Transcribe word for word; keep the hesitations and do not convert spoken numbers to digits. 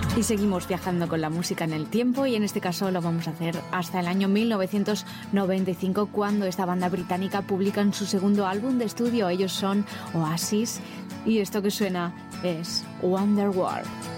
Y seguimos viajando con la música en el tiempo, y en este caso lo vamos a hacer hasta el año mil novecientos noventa y cinco, cuando esta banda británica publican su segundo álbum de estudio. Ellos son Oasis, y esto que suena es Wonderworld.